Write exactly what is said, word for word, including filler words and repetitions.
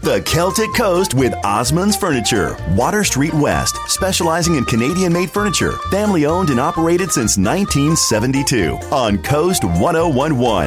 The Celtic Coast with Osmond's Furniture. Water Street West, specializing in Canadian-made furniture. Family owned and operated since nineteen seventy-two on Coast ten eleven.